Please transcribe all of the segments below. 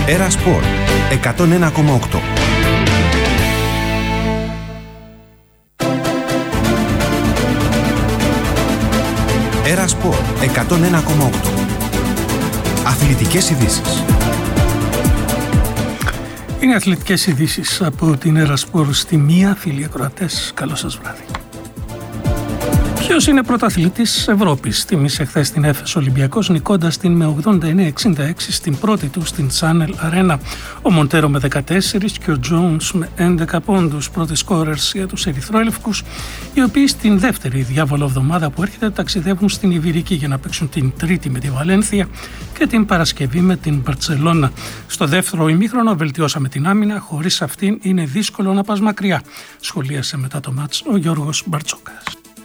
Έρα Σπορ 101,8. Έρα Σπορ 101,8. Αθλητικές ειδήσεις. Είναι αθλητικές ειδήσεις από την Έρα Σπορ στη μία. Φίλοι ακροατές, καλό σας βράδυ. Ποιος είναι πρωταθλητής Ευρώπης? Τίμησε χθες στην Έφεσο Ολυμπιακός, νικώντας την με 89-66 στην πρώτη του στην Channel Arena. Ο Μοντέρο με 14 και ο Jones με 11 πόντους. Πρώτοι σκόρερς για τους ερυθρόελευκους, οι οποίοι στην δεύτερη διάβολο εβδομάδα που έρχεται ταξιδεύουν στην Ιβηρική για να παίξουν την Τρίτη με τη Βαλένθια και την Παρασκευή με την Μπαρτσελώνα. Στο δεύτερο ημίχρονο βελτιώσαμε την άμυνα, χωρίς αυτήν είναι δύσκολο να πας μακριά, σχολίασε μετά το μάτς ο Γιώργος Μπαρτσόκας.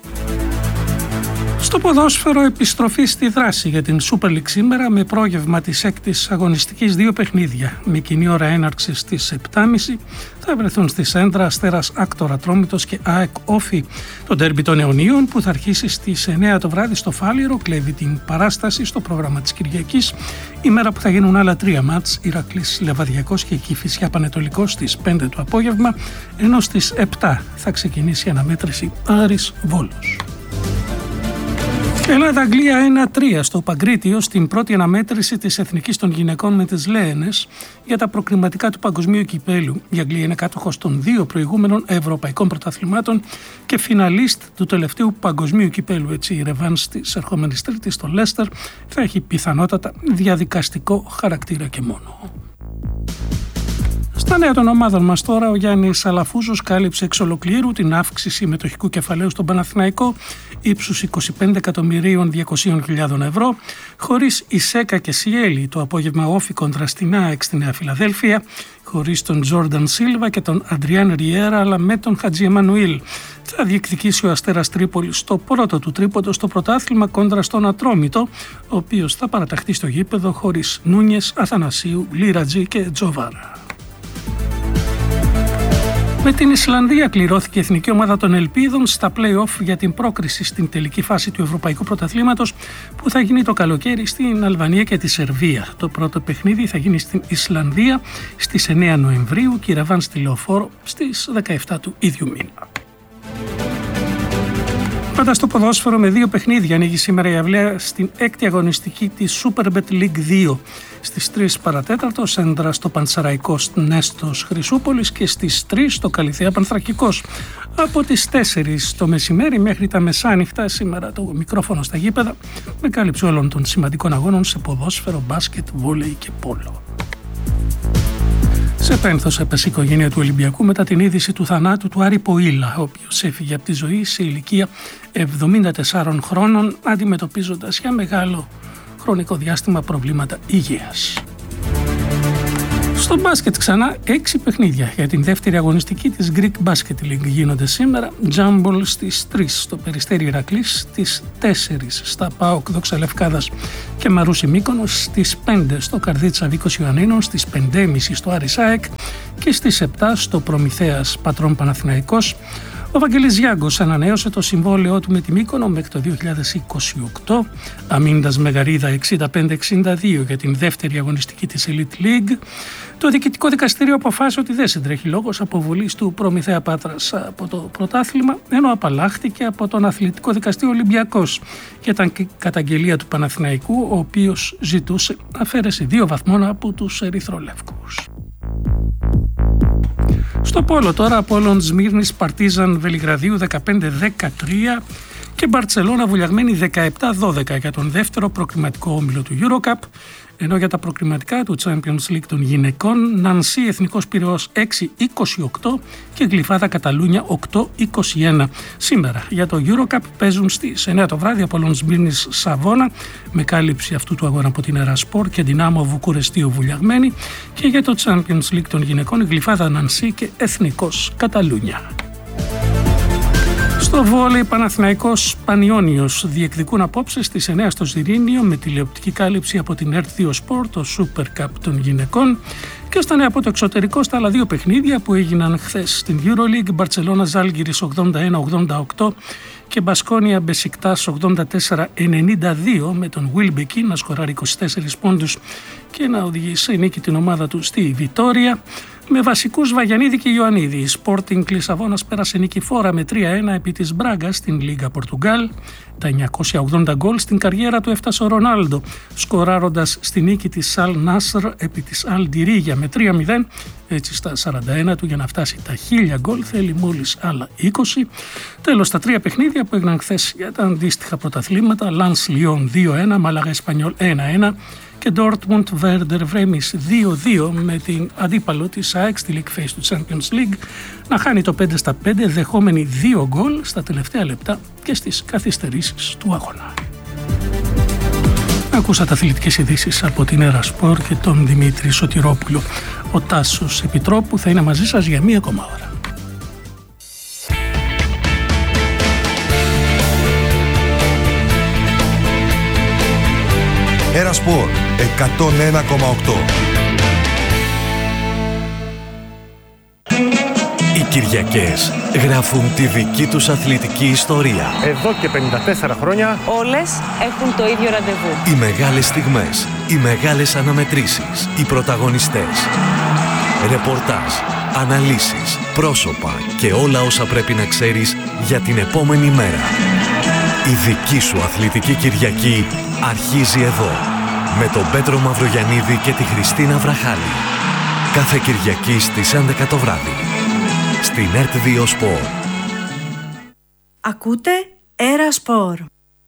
Στο ποδόσφαιρο, επιστροφή στη δράση για την Super League σήμερα με πρόγευμα της έκτης αγωνιστικής 2 παιχνίδια. Με κοινή ώρα έναρξης στις 7.30 θα βρεθούν στη Σέντρα Αστέρας Άκτορα Ατρόμητος και ΑΕΚ Όφη. Το ντέρμπι των Αιωνίων που θα αρχίσει στις 9 το βράδυ στο Φάληρο κλέβει την παράσταση στο πρόγραμμα της Κυριακής, ημέρα που θα γίνουν άλλα 3 μάτς, Ηρακλής Λεβαδιακός και Κηφισιά Πανετολικός στις 5 το απόγευμα, ενώ στις 7 θα ξεκινήσει η αναμέτρηση Άρης Βόλος. Ελλάδα-Αγγλία 1-3 στο Παγκρίτιο στην πρώτη αναμέτρηση της Εθνικής των Γυναικών με τις Λέενες για τα προκριματικά του Παγκοσμίου Κυπέλου. Η Αγγλία είναι κάτοχος των 2 προηγούμενων ευρωπαϊκών πρωταθλημάτων και φιναλίστ του τελευταίου Παγκοσμίου Κυπέλου. Έτσι, η ρεβάνς της ερχόμενης Τρίτης στο Λέστερ θα έχει πιθανότατα διαδικαστικό χαρακτήρα και μόνο. Στα νέα των ομάδων μας τώρα, ο Γιάννης Αλαφούζος κάλυψε εξ ολοκλήρου την αύξηση μετοχικού κεφαλαίου στον Παναθηναϊκό ύψους 25.200.000 ευρώ, χωρίς Ισέκα και Σιέλη το απόγευμα Όφη κόντρα στην ΑΕΚ στη Νέα Φιλαδέλφια, χωρίς τον Τζόρνταν Σίλβα και τον Αντριάν Ριέρα, αλλά με τον Χατζη Εμμανουήλ. Θα διεκδικήσει ο Αστέρας Τρίπολης στο πρώτο του τρίποντο στο πρωτάθλημα κόντρα στον Ατρόμητο, ο οποίος θα παραταχθεί στο γήπεδο χωρίς Νούνιες, Αθανασίου, Λίρατζη και Τζοβάρα. Με την Ισλανδία κληρώθηκε η εθνική ομάδα των Ελπίδων στα play-off για την πρόκριση στην τελική φάση του Ευρωπαϊκού Πρωταθλήματος που θα γίνει το καλοκαίρι στην Αλβανία και τη Σερβία. Το πρώτο παιχνίδι θα γίνει στην Ισλανδία στις 9 Νοεμβρίου και η ρεβάνς στη Λεωφόρο στις 17 του ίδιου μήνα. Πάντα στο ποδόσφαιρο με 2 παιχνίδια ανοίγει σήμερα η αυλαία στην 6η αγωνιστική της Superbet League 2. Στις 3 παρατέταρτο Σέντρα στο Πανσεραϊκός Νέστος Χρυσούπολης και στις 3 στο Καλιθέα Πανθρακικός. Από τις 4 το μεσημέρι μέχρι τα μεσάνυχτα σήμερα το μικρόφωνο στα γήπεδα με κάλυψη όλων των σημαντικών αγώνων σε ποδόσφαιρο, μπάσκετ, βόλεϊ και πόλο. Σε πένθος έπεσε η οικογένεια του Ολυμπιακού μετά την είδηση του θανάτου του Άρη Ποήλα, ο οποίος έφυγε από τη ζωή σε ηλικία 74 χρόνων, αντιμετωπίζοντας για μεγάλο χρονικό διάστημα προβλήματα υγείας. Στο μπάσκετ ξανά 6 παιχνίδια για την δεύτερη αγωνιστική της Greek Basket League γίνονται σήμερα. Τζάμπολ στις 3 στο Περιστέρι Ηρακλής, στις 4 στα ΠΑΟΚ Δόξα Λευκάδας και Μαρούσι Μύκονος, στις 5 στο Καρδίτσα Βίκος Ιωαννίνων, στις 5.30 στο Άρης ΑΕΚ και στις 7 στο Προμηθέας Πατρών Παναθηναϊκός. Ο Βαγγέλης Γιάγκος ανανέωσε το συμβόλαιό του με τη Μύκονο μέχρι το 2028, αμήνοντας Μεγαρίδα 65-62 για την δεύτερη αγωνιστική της Elite League. Το Διοικητικό Δικαστήριο αποφάσισε ότι δεν συντρέχει λόγος αποβολής του Προμηθέα Πάτρας από το πρωτάθλημα, ενώ απαλλάχθηκε από τον Αθλητικό Δικαστήριο Ολυμπιακός για την καταγγελία του Παναθηναϊκού, ο οποίος ζητούσε αφαίρεση 2 βαθμών από τους ερυθρολεύκους. Στο πόλο τώρα, Απόλλων Σμύρνης Παρτίζαν Βελιγραδίου 15-13 και Μπαρτσελώνα βουλιαγμένη 17-12 για τον δεύτερο προκριματικό όμιλο του EuroCup, ενώ για τα προκριματικά του Champions League των γυναικών Νανσί Εθνικός Πειραιώς 6-28 και Γλυφάδα Καταλούνια 8-21. Σήμερα για το EuroCup παίζουν στις 9 το βράδυ Απόλλων Σμύρνης Σαβώνα με κάλυψη αυτού του αγώνα από την Έρα Σπορ και Δυνάμο Βουκουρεστίου βουλιαγμένη, και για το Champions League των γυναικών Γλυφάδα Νανσί και Εθνικός Καταλούνια. Στο βόλεϊ Παναθηναϊκός Πανιόνιος διεκδικούν απόψε στις 9 στο Ζιρήνιο με τηλεοπτική κάλυψη από την ΕΡΤ2 Sport, το Super Cup των γυναικών, και στα νέα από το εξωτερικό στα άλλα 2 παιχνίδια που έγιναν χθες στην EuroLeague, Μπαρτσελώνα Ζάλγκιρις 81-88 και Μπασκόνια Μπεσικτάς 84-92 με τον Wilbekin να σκοράρει 24 πόντους και να οδηγεί σε νίκη την ομάδα του στη Βιτόρια. Με βασικούς Βαγιανίδη και Ιωαννίδη, η Sporting Λισαβόνας πέρασε νικηφόρα με 3-1 επί της Μπράγκα στην Λίγκα Πορτουγκάλ. Τα 980 γκολ στην καριέρα του έφτασε ο Ρονάλντο, σκοράροντας στη νίκη της Αλ Νάσρ επί της Αλ Ντιρίγια με 3-0. Έτσι στα 41 του για να φτάσει τα 1000 γκολ θέλει μόλις άλλα 20. Τέλος, τα 3 παιχνίδια που έγιναν χθες για τα αντίστοιχα πρωταθλήματα: Λανς Λιόν 2-1, Μάλαγα Εσπανιόλ 1-1 και Dortmund Werder Bremen 2-2, με την αντίπαλο της ΑΕΚ στη League Phase του Champions League να χάνει το 5-5, δεχόμενη 2 γκολ στα τελευταία λεπτά και στις καθυστερήσεις του αγώνα. Ακούσατε αθλητικές ειδήσεις από την Έρα Σπορ και τον Δημήτρη Σωτηρόπουλο. Ο Τάσος Επιτρόπου θα είναι μαζί σας για μία ακόμα ώρα. Έρα Σπορ 101,8. Οι Κυριακές γράφουν τη δική τους αθλητική ιστορία. Εδώ και 54 χρόνια όλες έχουν το ίδιο ραντεβού. Οι μεγάλες στιγμές, οι μεγάλες αναμετρήσεις, οι πρωταγωνιστές. Ρεπορτάζ, αναλύσεις, πρόσωπα και όλα όσα πρέπει να ξέρεις για την επόμενη μέρα. Η δική σου αθλητική Κυριακή αρχίζει εδώ, με τον Πέτρο Μαυρογιαννίδη και τη Χριστίνα Βραχάλη. Κάθε Κυριακή στις 11 το βράδυ, στην ΕΡΤ 2 Σπορ. Ακούτε Έρα Σπορ.